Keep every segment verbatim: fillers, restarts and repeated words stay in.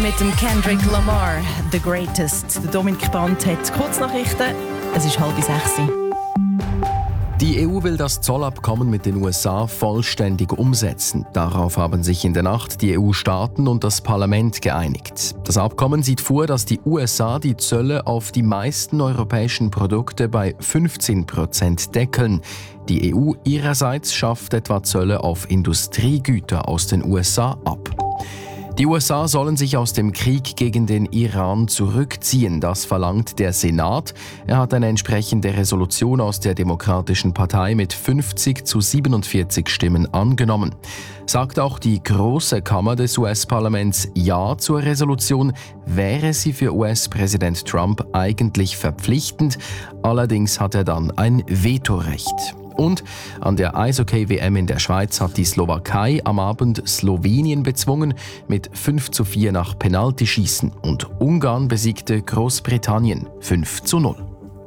mit dem Kendrick Lamar, The Greatest. Der Dominik Brandt hat Kurznachrichten. Es ist halb sechs. Die E U will das Zollabkommen mit den U S A vollständig umsetzen. Darauf haben sich in der Nacht die E U-Staaten und das Parlament geeinigt. Das Abkommen sieht vor, dass die U S A die Zölle auf die meisten europäischen Produkte bei fünfzehn Prozent deckeln. Die E U ihrerseits schafft etwa Zölle auf Industriegüter aus den U S A ab. Die U S A sollen sich aus dem Krieg gegen den Iran zurückziehen. Das verlangt der Senat. Er hat eine entsprechende Resolution aus der Demokratischen Partei mit fünfzig zu siebenundvierzig Stimmen angenommen. Sagt auch die Große Kammer des U S-Parlaments Ja zur Resolution, wäre sie für U S-Präsident Trump eigentlich verpflichtend. Allerdings hat er dann ein Vetorecht. Und an der Eishockey-W M in der Schweiz hat die Slowakei am Abend Slowenien bezwungen mit fünf zu vier nach Penaltyschießen und Ungarn besiegte Großbritannien fünf zu null.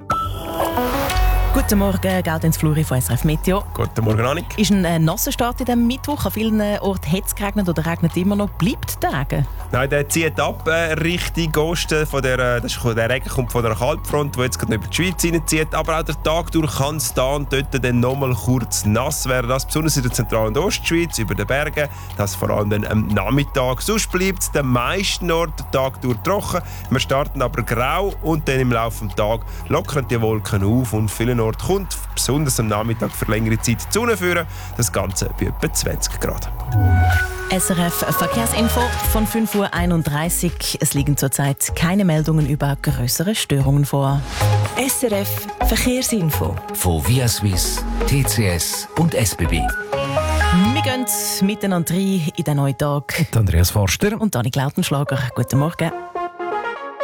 Guten Morgen, Gaudenz Fluri von S R F Meteo. Guten Morgen, Annik. Ist ein äh, nasser Start in diesem Mittwoch. An vielen Orten hat es geregnet oder regnet immer noch. Bleibt der Regen? Nein, der zieht ab äh, Richtung Osten. Von der, äh, das ist, der Regen kommt von der Kaltfront, die jetzt gerade über die Schweiz hineinzieht. Aber auch der Tag durch kann es da und dort dann nochmal kurz nass werden. Das besonders in der Zentral- und Ostschweiz, über den Bergen. Das vor allem dann am Nachmittag. Sonst bleibt es den meisten Orten den Tag durch trocken. Wir starten aber grau und dann im Laufe des Tages lockern die Wolken auf und vielen Orten kommt besonders am Nachmittag für längere Zeit die Sonne führen. Das Ganze bei etwa zwanzig Grad. S R F Verkehrsinfo von fünf Uhr einunddreißig. Es liegen zurzeit keine Meldungen über größere Störungen vor. S R F Verkehrsinfo von Via Swiss, T C S und S B B. Wir gehen miteinander rein in den neuen Tag. Andreas Forster und Annik Lautenschlager. Guten Morgen.